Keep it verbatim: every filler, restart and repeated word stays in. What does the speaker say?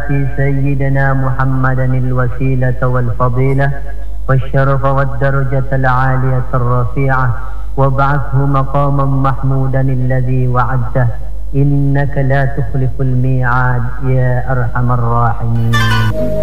آتي سيدنا محمدا الوسيلة والفضيلة والشرف والدرجة العالية الرفيعة وابعثه مقاما محمودا الذي وعدته إنك لا تخلف الميعاد يا أرحم الراحمين.